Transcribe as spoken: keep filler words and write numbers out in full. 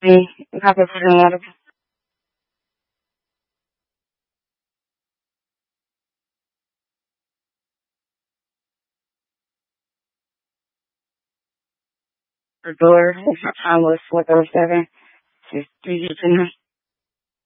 Sí, una persona larga. The door, I was four oh seven. Just three years in her.